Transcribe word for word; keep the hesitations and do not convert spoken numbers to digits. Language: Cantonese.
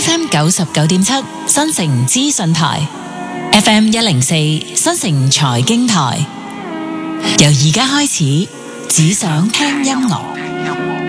F M 九十九點七新城資訊台 ，F M 一零四新城財經台。由而家開始，只想聽音樂。